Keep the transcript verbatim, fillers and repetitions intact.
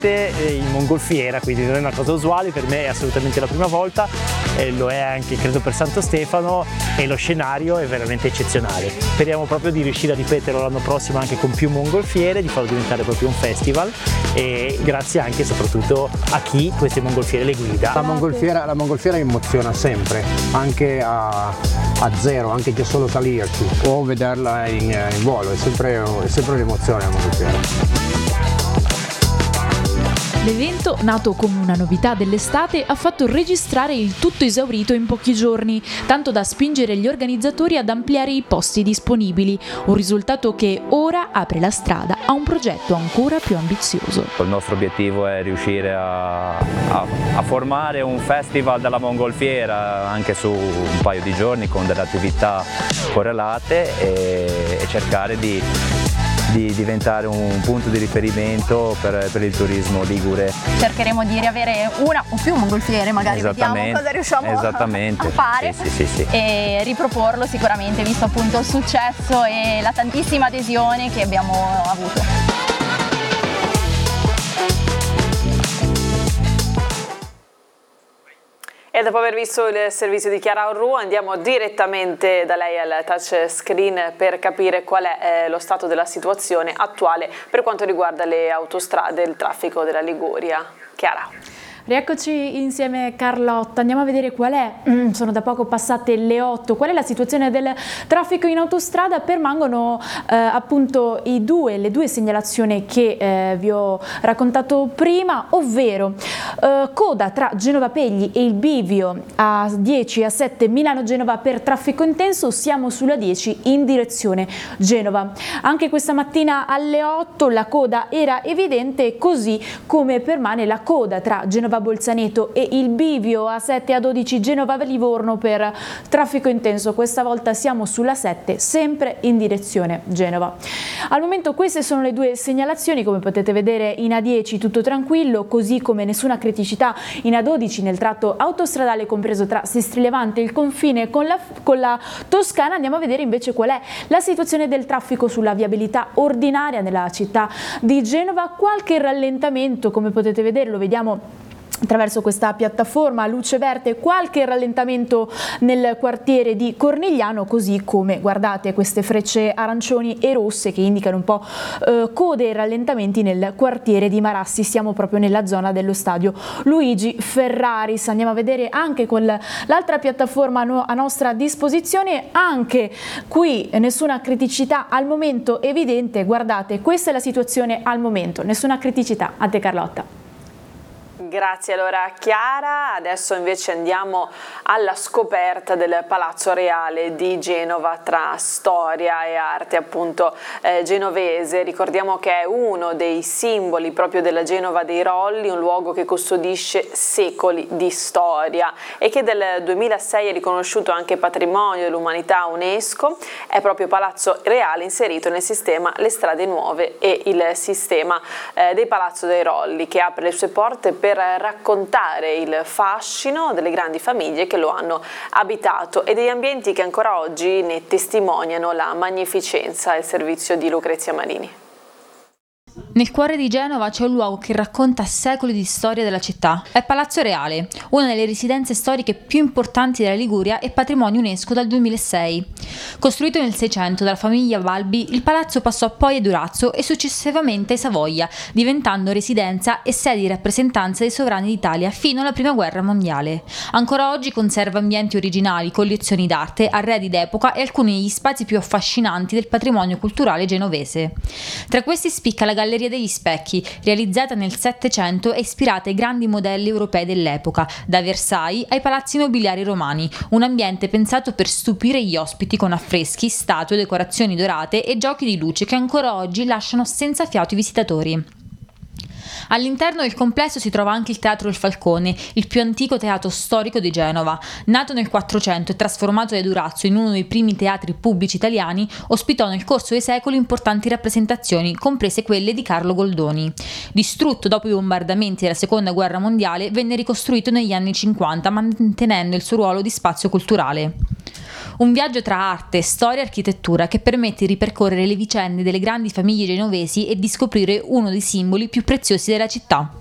in mongolfiera, quindi non è una cosa usuale, per me è assolutamente la prima volta, e lo è anche credo per Santo Stefano, e lo scenario è veramente eccezionale. Speriamo proprio di riuscire a ripeterlo l'anno prossimo anche con più mongolfiere, di farlo diventare proprio un festival, e grazie anche e soprattutto a chi queste mongolfiere le guida. La mongolfiera, la mongolfiera emoziona sempre, anche a, a zero, anche che solo salirci o vederla in, in volo, è sempre, è sempre un'emozione la mongolfiera. L'evento, nato come una novità dell'estate, ha fatto registrare il tutto esaurito in pochi giorni, tanto da spingere gli organizzatori ad ampliare i posti disponibili, un risultato che ora apre la strada a un progetto ancora più ambizioso. Il nostro obiettivo è riuscire a, a, a formare un festival della mongolfiera anche su un paio di giorni con delle attività correlate e, e cercare di di diventare un punto di riferimento per, per il turismo ligure. Cercheremo di riavere una o più mongolfiere, magari vediamo cosa riusciamo Esattamente. a fare sì, sì, sì, sì. e riproporlo sicuramente, visto appunto il successo e la tantissima adesione che abbiamo avuto. E dopo aver visto il servizio di Chiara Orru andiamo direttamente da lei al touch screen per capire qual è eh, lo stato della situazione attuale per quanto riguarda le autostrade e il traffico della Liguria. Chiara. Rieccoci insieme Carlotta, andiamo a vedere qual è, mm, sono da poco passate le otto, qual è la situazione del traffico in autostrada. Permangono eh, appunto i due, le due segnalazioni che eh, vi ho raccontato prima, ovvero eh, coda tra Genova Pegli e il bivio a dieci e a sette Milano-Genova per traffico intenso, siamo sulla dieci in direzione Genova. Anche questa mattina alle otto la coda era evidente, così come permane la coda tra Genova Bolzaneto e il bivio a sette e a dodici Genova-Livorno per traffico intenso. Questa volta siamo sulla sette, sempre in direzione Genova. Al momento queste sono le due segnalazioni, come potete vedere in A dieci tutto tranquillo, così come nessuna criticità in A dodici nel tratto autostradale compreso tra Sestri Levante e il confine con la, con la Toscana. Andiamo a vedere invece qual è la situazione del traffico sulla viabilità ordinaria nella città di Genova. Qualche rallentamento, come potete vedere, lo vediamo attraverso questa piattaforma a luce verde, qualche rallentamento nel quartiere di Cornigliano, così come guardate queste frecce arancioni e rosse che indicano un po' eh, code e rallentamenti nel quartiere di Marassi. Siamo proprio nella zona dello stadio Luigi Ferraris. Andiamo a vedere anche con l'altra piattaforma no, a nostra disposizione, anche qui nessuna criticità al momento evidente. Guardate, questa è la situazione al momento, nessuna criticità. A te Carlotta. Grazie allora Chiara, adesso invece andiamo alla scoperta del Palazzo Reale di Genova tra storia e arte appunto eh, genovese. Ricordiamo che è uno dei simboli proprio della Genova dei Rolli, un luogo che custodisce secoli di storia e che del duemilasei è riconosciuto anche patrimonio dell'umanità UNESCO. È proprio Palazzo Reale inserito nel sistema Le Strade Nuove e il sistema eh, dei Palazzo dei Rolli, che apre le sue porte per raccontare il fascino delle grandi famiglie che lo hanno abitato e degli ambienti che ancora oggi ne testimoniano la magnificenza. Il servizio di Lucrezia Marini. Nel cuore di Genova c'è un luogo che racconta secoli di storia della città. È Palazzo Reale, una delle residenze storiche più importanti della Liguria e patrimonio UNESCO dal duemilasei. Costruito nel Seicento dalla famiglia Balbi, il palazzo passò poi ai Durazzo e successivamente ai Savoia, diventando residenza e sede di rappresentanza dei sovrani d'Italia fino alla Prima Guerra Mondiale. Ancora oggi conserva ambienti originali, collezioni d'arte, arredi d'epoca e alcuni degli spazi più affascinanti del patrimonio culturale genovese. Tra questi spicca la Galleria degli Specchi, realizzata nel Settecento e ispirata ai grandi modelli europei dell'epoca, da Versailles ai palazzi nobiliari romani, un ambiente pensato per stupire gli ospiti con affreschi, statue, decorazioni dorate e giochi di luce che ancora oggi lasciano senza fiato i visitatori. All'interno del complesso si trova anche il Teatro Il Falcone, il più antico teatro storico di Genova. Nato nel Quattrocento e trasformato da Durazzo in uno dei primi teatri pubblici italiani, ospitò nel corso dei secoli importanti rappresentazioni, comprese quelle di Carlo Goldoni. Distrutto dopo i bombardamenti della Seconda Guerra Mondiale, venne ricostruito negli anni cinquanta, mantenendo il suo ruolo di spazio culturale. Un viaggio tra arte, storia e architettura che permette di ripercorrere le vicende delle grandi famiglie genovesi e di scoprire uno dei simboli più preziosi della città.